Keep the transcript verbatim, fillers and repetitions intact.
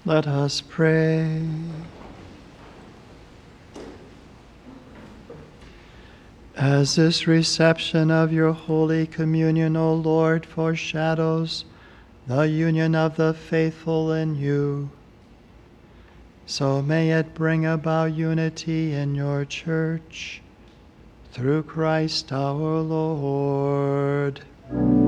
Let us pray. As this reception of your Holy Communion, O Lord, foreshadows the union of the faithful in you, so may it bring about unity in your church, through Christ our Lord.